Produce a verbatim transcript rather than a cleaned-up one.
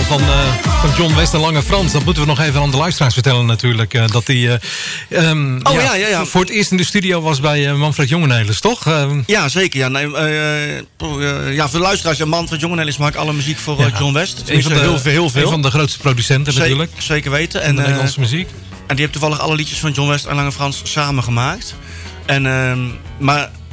van, uh, van John West en Lange Frans. Dat moeten we nog even aan de luisteraars vertellen natuurlijk. Uh, dat hij uh, um, oh, ja, ja, ja, ja. voor het eerst in de studio was bij uh, Manfred Jongenelis, toch? Uh, ja, zeker. Ja, nee, uh, uh, ja, voor de luisteraars, ja, Manfred Jongenelis maakt alle muziek voor uh, ja, John West. Een van, de, heel, heel veel. Een van de grootste producenten Zeker, natuurlijk. Zeker weten. En, de uh, Nederlandse muziek. En die heeft toevallig alle liedjes van John West en Lange Frans samen gemaakt. En, uh, maar